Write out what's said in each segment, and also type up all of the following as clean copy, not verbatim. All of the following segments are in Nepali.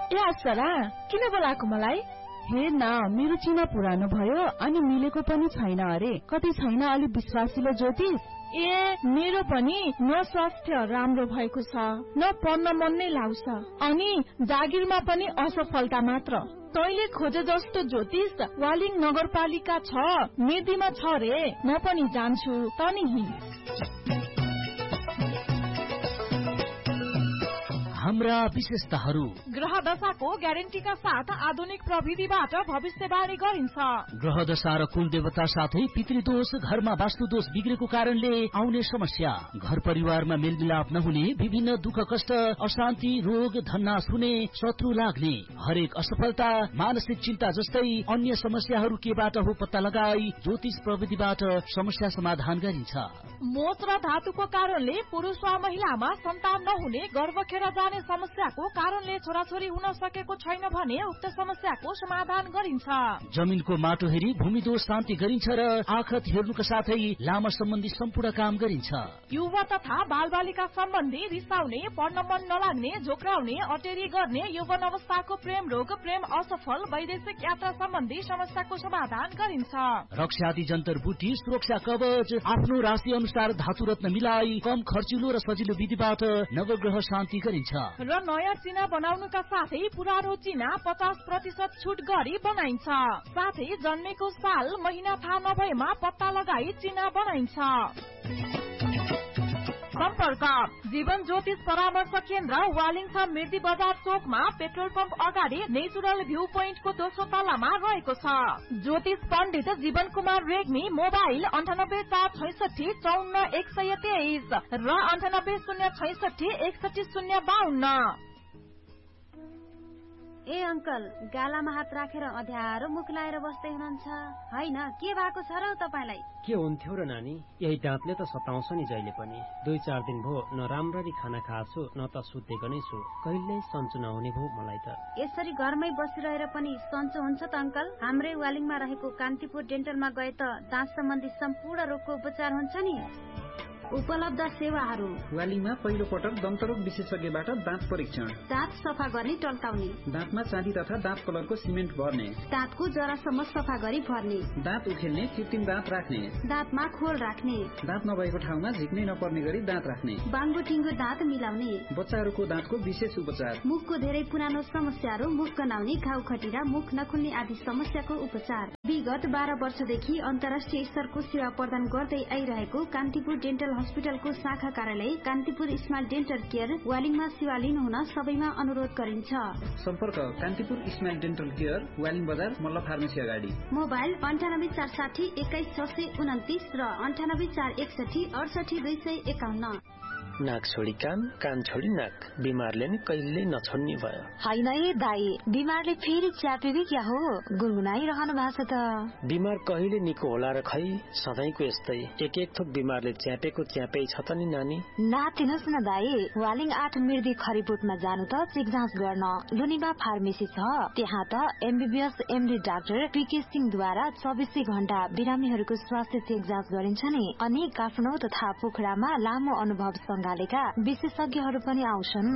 ए अप्सरा, किन बोलाएको मलाई? हेर न, मेरो चिना पुरानो भयो अनि मिलेको पनि छैन अरे। कतै छैन अलि विश्वासिलो ज्योतिष? ए मेरो पनि न स्वास्थ्य राम्रो भएको छ, न पढ्न मन नै लाग्छ, अनि जागिरमा पनि असफलता मात्र। तैले खोजे जस्तो ज्योतिष वालिङ नगरपालिका 6 मेदीमा छ रे। म पनि जान्छु, तनी हाम्रा विशेषताहरू। ग्रह दशाको ग्यारेन्टीका साथ आधुनिक प्रविधिबाट भविष्यवाणी गरिन्छ। ग्रह दशा र कुल देवता साथै पितृदोष, घरमा वास्तुदोष बिग्रेको कारणले आउने समस्या, घर परिवारमा मेलमिलाप नहुने, विभिन्न दुःख कष्ट, अशान्ति, रोग, धन्नास हुने, शत्रु लाग्ने, हरेक असफलता, मानसिक चिन्ता जस्तै अन्य समस्याहरू केबाट हो पत्ता लगाई ज्योतिष प्रविधिबाट समस्या समाधान गरिन्छ। मोच र धातुको कारणले पुरुष वा महिलामा सन्तान नहुने, गर्भ खेर जाने समस्याको कारणले छोराछोरी हुन सकेको छैन भने उक्त समस्याको समाधान गरिन्छ। जमिनको माटो हेरी भूमि दोष शान्ति गरिन्छ र आखत हेर्नुका साथै लामा सम्बन्धी सम्पूर्ण काम गरिन्छ। युवा तथा बालबालिका सम्बन्धी रिसाउने, पढ्न मन नलाग्ने, झोक्राउने, अटेरी गर्ने, यौवन अवस्थाको प्रेम रोग, प्रेम असफल, वैदेशिक यात्रा सम्बन्धी समस्याको समाधान गरिन्छ। रक्षादि जन्तर बुटी, सुरक्षा कवच, आफ्नो राशि अनुसार धातु रत्न मिलाई कम खर्चिलो र सजिलो विधिबाट नवग्रह शान्ति गरिन्छ। र नयाँ चिना बनाउनुका साथै पुरानो चिना 50% छुट गरी बनाइन्छ। साथै जन्मेको साल महिना थाहा नभएमा पत्ता लगाई चिना बनाइन्छ। सम्पर्क जीवन ज्योतिष परामर्श केन्द्र, वालिङ छ मिर्दी बजार चोकमा, पेट्रोल पम्प अगाडि नेचुरल भ्यू पोइन्टको दोस्रो तलामा रहेको छ। ज्योतिष पण्डित जीवन कुमार रेग्मी, मोबाइल 9846544123 र 9806616052। ए अंकल, गालामा हात राखेर अध्यारो मुख लाएर बस्दै हुनुहुन्छ हैन? के भएको छ र तपाईलाई? के हुन्थ्यो र नानी, यही दाँतले त सताउँछ नि जहिले पनि। 2-4 दिन भो न राम्ररी खाना खाछु न त सुतेको नै छु। कहिल्यै सन्चो नहुने भो मलाई त। यसरी घरमै बसिरहेर पनि सन्चो हुन्छ त अंकल? हाम्रै वालिङमा रहेको कान्तिपुर डेन्टलमा गए त दाँत सम्बन्धी सम्पूर्ण रोगको उपचार हुन्छ नि। उपलब्ध सेवाहरू: वालिङमा पहिलो पटक दन्तरोग विशेषज्ञबाट दाँत परीक्षण, दाँत सफा गर्ने टल्काउने, दाँतमा चाँदी तथा दाँत कलरको सिमेन्ट भर्ने, दाँतको जरासम्म सफा गरी भर्ने, दाँत उखेल्ने, कृत्रिम दाँत राख्ने, दाँतमा खोल राख्ने, दाँत नभएको ठाउँमा झिक्नै नपर्ने गरी दाँत राख्ने, बाङ्गो टिङ्गो दाँत मिलाउने, बच्चाहरूको दाँतको विशेष उपचार, मुखको धेरै पुरानो समस्याहरू, मुख गनाउने, घाउ खटिरा, मुख नखुल्ने आदि समस्याको उपचार। विगत 12 वर्षदेखि अन्तर्राष्ट्रिय स्तरको सेवा प्रदान गर्दै आइरहेको कान्तिपुर डेन्टल हस्पिटलको शाखा कार्यालय कान्तिपुर स्माइल डेन्टल केयर वालिङमा सेवा लिनुहुन सबैमा अनुरोध गरिन्छ। सम्पर्क Kantipur smile dental care, Waling बजार, मल्ल फार्मेसी अगाडि। मोबाइल 9846 21629 र 9841 68251। नाक छोडी कान, कान छोडी नाक, बिमारले नि कहिल्यै नछोड्ने भयो। हैन ए दाई, बिमारले फेरि च्यापेको क्या हो? गुनगुनाइरहनु भएको छ त। बिमार कहिले निको होला र खै, सधैँको यस्तै एक थोक बिमारले च्यापेको च्यापै छ त नि नानी। नातिनुहोस् न दाई, वालिङ 8 मिर्दी खरिबोटमा जानु त चेक जाँच गर्न लुनिबा फार्मेसी छ। त्यहाँ त MBBS MD डाक्टर PK सिंहद्वारा 24 घण्टा बिरामीहरूको स्वास्थ्य चेक जाँच गरिन्छ नि। अनि काठमाडौँ तथा पोखरामा लामो अनुभव सँगालेका विशेषज्ञहरू पनि आउँछन्।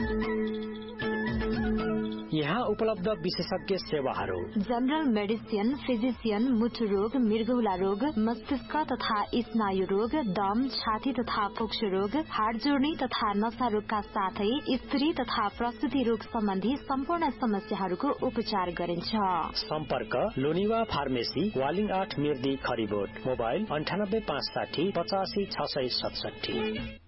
यहाँ उपलब्ध विशेषज्ञ सेवाहरू: जनरल मेडिसिन, फिजिशियन, मुटु रोग, मृगौला रोग, मस्तिष्क तथा स्नायु रोग, दम, छाती तथा फोक्सो रोग, हाड जोड्ने तथा नशा रोगका साथै स्त्री तथा प्रसुति रोग सम्बन्धी सम्पूर्ण समस्याहरूको उपचार गरिन्छ। सम्पर्क लोनिवा फार्मेसी, वालिङ 8 मिर्दी खरिबोट। मोबाइल 9856 85 667।